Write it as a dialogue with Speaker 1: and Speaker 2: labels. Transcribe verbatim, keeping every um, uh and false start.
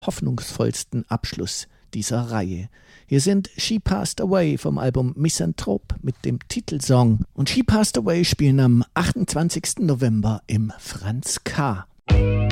Speaker 1: hoffnungsvollsten Abschluss dieser Reihe. Hier sind She Passed Away vom Album Misanthrop mit dem Titelsong. Und She Passed Away spielen am achtundzwanzigsten November im Franz K.